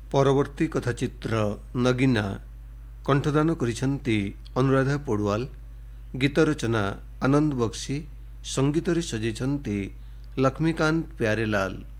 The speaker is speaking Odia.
ପରବର୍ତ୍ତୀ କଥାଚିତ୍ର ନଗିନା କଣ୍ଠଦାନ କରିଛନ୍ତି ଅନୁରାଧା ପଡ଼ୁଆଲ, ଗୀତ ରଚନା ଆନନ୍ଦ ବକ୍ସି, ସଙ୍ଗୀତରେ ସଜେଇଛନ୍ତି ଲକ୍ଷ୍ମୀକାନ୍ତ ପ୍ୟାରେଲାଲ।